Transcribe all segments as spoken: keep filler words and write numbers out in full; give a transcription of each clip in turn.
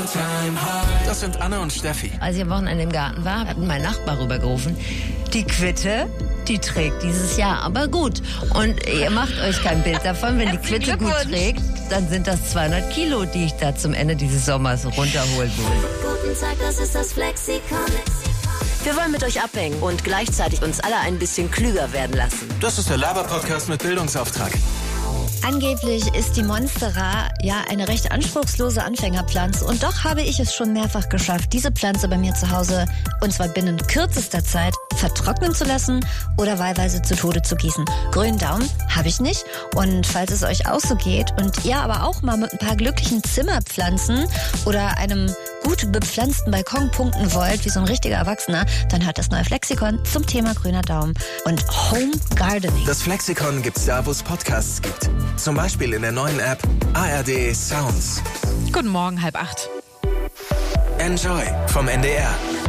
Das sind Anne und Steffi. Als ich am Wochenende im Garten war, hat mein Nachbar rübergerufen, die Quitte, die trägt dieses Jahr aber gut. Und ihr macht euch kein Bild davon, wenn die Quitte gut trägt, dann sind das zweihundert Kilo, die ich da zum Ende dieses Sommers runterholen will. Guten Tag, das ist das Flexikon. Wir wollen mit euch abhängen und gleichzeitig uns alle ein bisschen klüger werden lassen. Das ist der Laber-Podcast mit Bildungsauftrag. Angeblich ist die Monstera ja eine recht anspruchslose Anfängerpflanze und doch habe ich es schon mehrfach geschafft, diese Pflanze bei mir zu Hause, und zwar binnen kürzester Zeit, vertrocknen zu lassen oder wahlweise zu Tode zu gießen. Grünen Daumen habe ich nicht, und falls es euch auch so geht und ihr aber auch mal mit ein paar glücklichen Zimmerpflanzen oder einem gut bepflanzten Balkon punkten wollt, wie so ein richtiger Erwachsener, dann hört das neue Flexikon zum Thema grüner Daumen und Home Gardening. Das Flexikon gibt's da, wo es Podcasts gibt. Zum Beispiel in der neuen App A R D Sounds. Guten Morgen, halb acht. Enjoy vom N D R.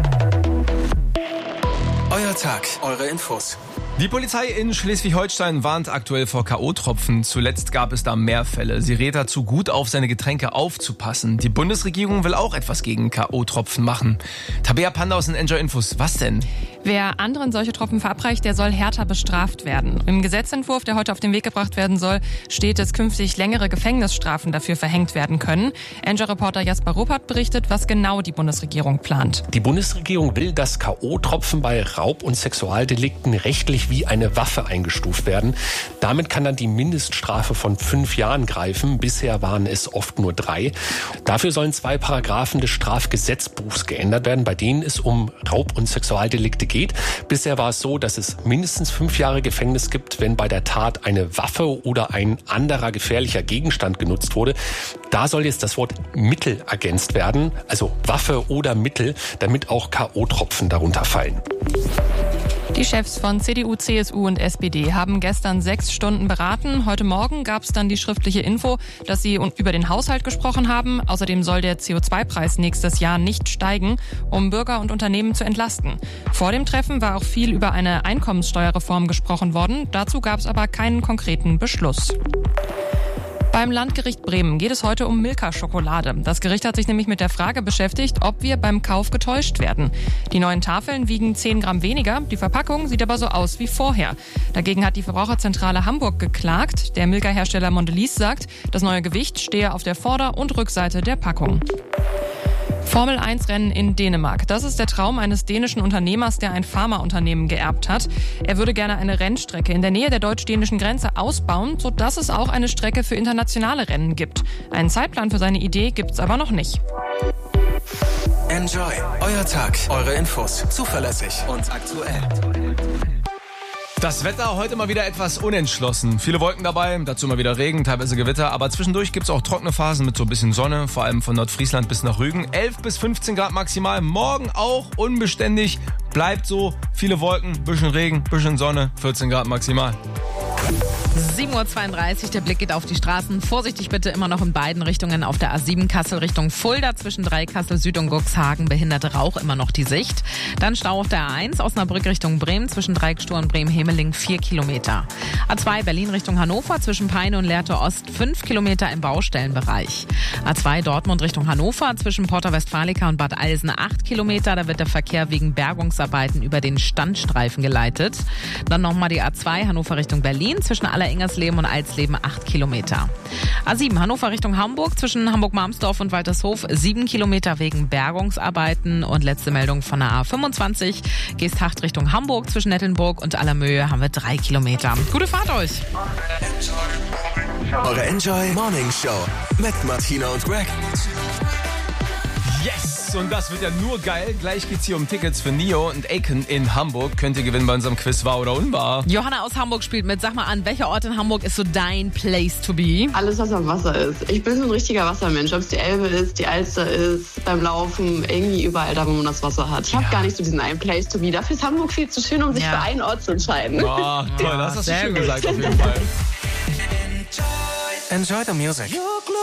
Euer Tag, eure Infos. Die Polizei in Schleswig-Holstein warnt aktuell vor K O-Tropfen. Zuletzt gab es da mehr Fälle. Sie rät dazu, gut auf seine Getränke aufzupassen. Die Bundesregierung will auch etwas gegen K O-Tropfen machen. Tabea Panda aus den Enjoy Infos. Was denn? Wer anderen solche Tropfen verabreicht, der soll härter bestraft werden. Im Gesetzentwurf, der heute auf den Weg gebracht werden soll, steht, dass künftig längere Gefängnisstrafen dafür verhängt werden können. Enjoy-Reporter Jasper Ruppert berichtet, was genau die Bundesregierung plant. Die Bundesregierung will, dass K O-Tropfen bei Raub- und Sexualdelikten rechtlich wie eine Waffe eingestuft werden. Damit kann dann die Mindeststrafe von fünf Jahren greifen. Bisher waren es oft nur drei. Dafür sollen zwei Paragraphen des Strafgesetzbuchs geändert werden, bei denen es um Raub- und Sexualdelikte geht. Bisher war es so, dass es mindestens fünf Jahre Gefängnis gibt, wenn bei der Tat eine Waffe oder ein anderer gefährlicher Gegenstand genutzt wurde. Da soll jetzt das Wort Mittel ergänzt werden, also Waffe oder Mittel, damit auch K O-Tropfen darunter fallen. Die Chefs von C D U, C S U und S P D haben gestern sechs Stunden beraten. Heute Morgen gab es dann die schriftliche Info, dass sie über den Haushalt gesprochen haben. Außerdem soll der C O zwei Preis nächstes Jahr nicht steigen, um Bürger und Unternehmen zu entlasten. Vor dem Treffen war auch viel über eine Einkommenssteuerreform gesprochen worden. Dazu gab es aber keinen konkreten Beschluss. Beim Landgericht Bremen geht es heute um Milka-Schokolade. Das Gericht hat sich nämlich mit der Frage beschäftigt, ob wir beim Kauf getäuscht werden. Die neuen Tafeln wiegen zehn Gramm weniger, die Verpackung sieht aber so aus wie vorher. Dagegen hat die Verbraucherzentrale Hamburg geklagt. Der Milka-Hersteller Mondelez sagt, das neue Gewicht stehe auf der Vorder- und Rückseite der Packung. Formel eins Rennen in Dänemark. Das ist der Traum eines dänischen Unternehmers, der ein Pharmaunternehmen geerbt hat. Er würde gerne eine Rennstrecke in der Nähe der deutsch-dänischen Grenze ausbauen, sodass es auch eine Strecke für internationale Rennen gibt. Einen Zeitplan für seine Idee gibt's aber noch nicht. Enjoy, euer Tag, eure Infos. Zuverlässig und aktuell. Das Wetter heute mal wieder etwas unentschlossen. Viele Wolken dabei, dazu mal wieder Regen, teilweise Gewitter. Aber zwischendurch gibt's auch trockene Phasen mit so ein bisschen Sonne, vor allem von Nordfriesland bis nach Rügen. elf bis fünfzehn Grad maximal, morgen auch unbeständig. Bleibt so, viele Wolken, bisschen Regen, bisschen Sonne, vierzehn Grad maximal. sieben Uhr zweiunddreißig, der Blick geht auf die Straßen. Vorsichtig bitte immer noch in beiden Richtungen auf der A sieben Kassel Richtung Fulda. Zwischen Dreikassel Süd und Cuxhagen behindert Rauch immer noch die Sicht. Dann Stau auf der A eins Osnabrück Richtung Bremen zwischen Dreieckstor und Bremen-Hemeling vier Kilometer. A zwei Berlin Richtung Hannover zwischen Peine und Lehrte Ost fünf Kilometer im Baustellenbereich. A zwei Dortmund Richtung Hannover zwischen Porta Westfalica und Bad Eilsen acht Kilometer. Da wird der Verkehr wegen Bergungsarbeiten über den Standstreifen geleitet. Dann nochmal die A zwei Hannover Richtung Berlin zwischen Alleringersleben und Alsleben acht Kilometer. A sieben Hannover Richtung Hamburg zwischen Hamburg-Marmsdorf und Waltershof sieben Kilometer wegen Bergungsarbeiten. Und letzte Meldung von der A fünfundzwanzig Geesthacht Richtung Hamburg zwischen Nettelnburg und Allermöhe haben wir drei Kilometer. Gute Fahrt euch! Eure Enjoy Morning Show mit Martina und Greg. Yes! Und das wird ja nur geil. Gleich geht's hier um Tickets für Neo und Aiken in Hamburg. Könnt ihr gewinnen bei unserem Quiz Wahr oder Unwahr. Johanna aus Hamburg spielt mit. Sag mal an, welcher Ort in Hamburg ist so dein Place to be? Alles, was am Wasser ist. Ich bin so ein richtiger Wassermensch. Ob es die Elbe ist, die Alster ist, beim Laufen, irgendwie überall da, wo man das Wasser hat. Ich habe ja. gar nicht so diesen einen Place to be. Dafür ist Hamburg viel zu schön, um sich ja. für einen Ort zu entscheiden. Oh, toll, das hast du schön gut. gesagt auf jeden Fall. Enjoy the music.